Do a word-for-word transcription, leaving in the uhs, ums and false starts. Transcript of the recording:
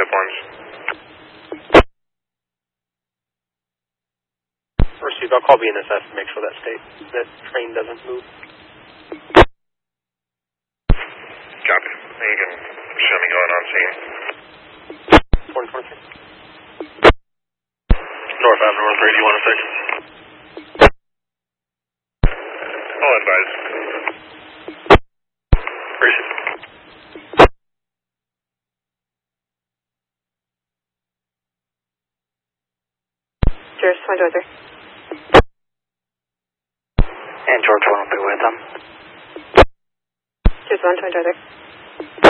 tip orange. Receive, I'll call B N S S to make sure that state, that train doesn't move. Copy. You can show me going on scene. one twenty-three. North Avenue, North three, do you want a second? I'll advise. Receive. George one twenty-three. And George one oh three with them. George one twenty-three.